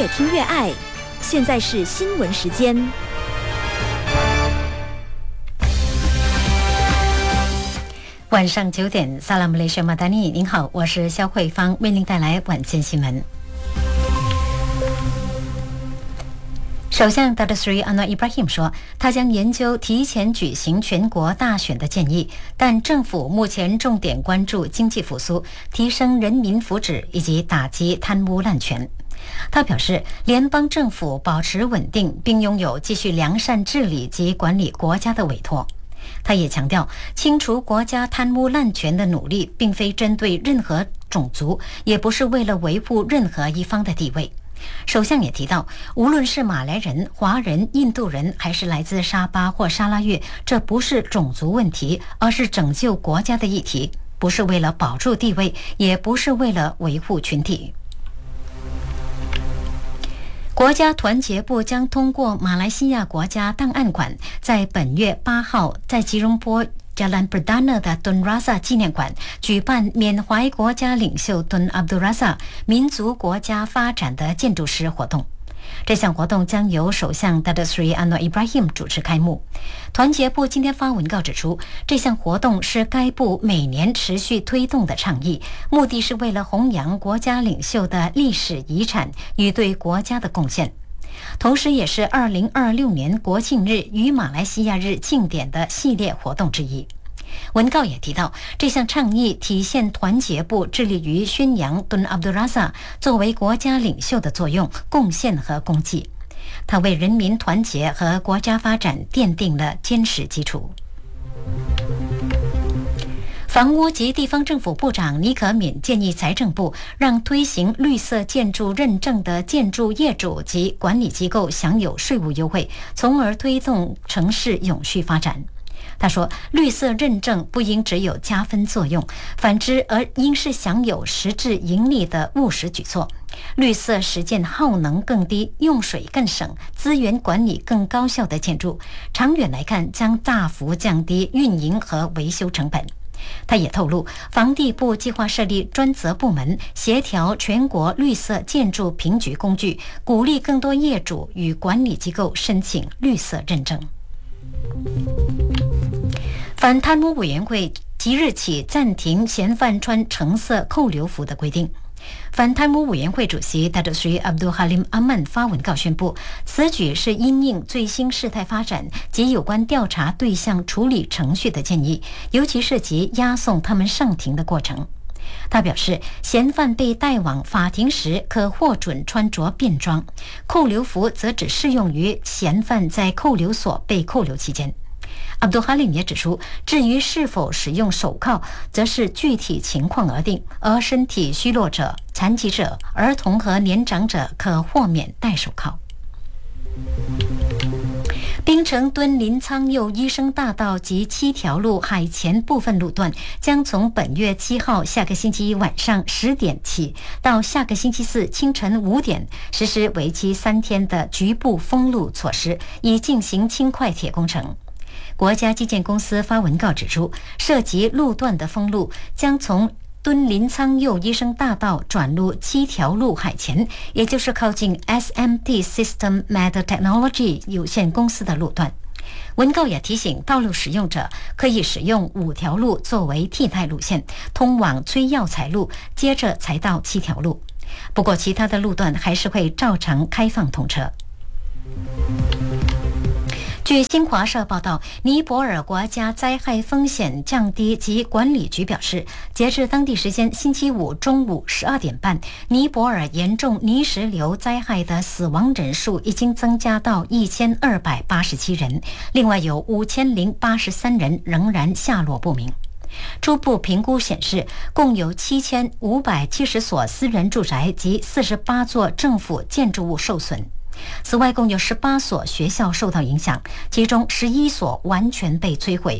越听越爱。现在是新闻时间。 晚上9点，萨拉姆雷什马达尼，您好，我是肖慧芳，为您带来晚间新闻。首相 Datuk Seri Anwar Ibrahim 说，他将研究提前举行全国大选的建议，但政府目前重点关注经济复苏、提升人民福祉以及打击贪污滥权。他表示，联邦政府保持稳定，并拥有继续良善治理及管理国家的委托。他也强调，清除国家贪污滥权的努力并非针对任何种族，也不是为了维护任何一方的地位。首相也提到，无论是马来人、华人、印度人，还是来自沙巴或沙拉越，这不是种族问题，而是拯救国家的议题，不是为了保住地位，也不是为了维护群体。国家团结部将通过马来西亚国家档案馆，在本月8号在吉隆坡Jalan Perdana 的 Tun Razak 纪念馆举办缅怀国家领袖 Tun Abdul Razak 民族国家发展的建筑师活动。这项活动将由首相 Datuk Seri Anwar Ibrahim 主持开幕。团结部今天发文告指出，这项活动是该部每年持续推动的倡议，目的是为了弘扬国家领袖的历史遗产与对国家的贡献，同时也是2026年国庆日与马来西亚日庆典的系列活动之一。文告也提到，这项倡议体现团结部致力于宣扬 Tun Abdul Razak 作为国家领袖的作用、贡献和功绩。他为人民团结和国家发展奠定了坚实基础。房屋及地方政府部长尼可敏建议财政部让推行绿色建筑认证的建筑业主及管理机构享有税务优惠，从而推动城市永续发展。他说，绿色认证不应只有加分作用，反之而应是享有实质盈利的务实举措。绿色实践耗能更低、用水更省、资源管理更高效的建筑，长远来看将大幅降低运营和维修成本。他也透露，房地部计划设立专责部门，协调全国绿色建筑评级工具，鼓励更多业主与管理机构申请绿色认证。反贪污委员会即日起暂停嫌犯穿橙色扣留服的规定。反贪污委员会主席 Datuk Seri Abdul Halim Aman 发文告宣布，此举是因应最新事态发展及有关调查对象处理程序的建议，尤其涉及押送他们上庭的过程。他表示，嫌犯被带往法庭时可获准穿着便装，扣留服则只适用于嫌犯在扣留所被扣留期间。Abdul Halim 也指出，至于是否使用手铐，则是具体情况而定，而身体虚弱者、残疾者、儿童和年长者可豁免戴手铐。槟城敦林苍佑医生大道及7条路海前部分路段将从本月7号下个星期一晚上10点起到下个星期四清晨5点实施为期3天的局部封路措施，以进行轻快铁工程。国家基建公司发文告指出，涉及路段的封路将从敦林苍佑医生大道转入7条路海前，也就是靠近 SMT System Med Technology 有限公司的路段。文告也提醒道路使用者可以使用5条路作为替代路线，通往崔耀才路，接着才到7条路。不过其他的路段还是会照常开放通车。据新华社报道，尼泊尔国家灾害风险降低及管理局表示，截至当地时间星期五中午12点半，尼泊尔严重泥石流灾害的死亡人数已经增加到1287人，另外有5083人仍然下落不明。初步评估显示，共有7570所私人住宅及48座政府建筑物受损。此外，共有18所学校受到影响，其中11所完全被摧毁，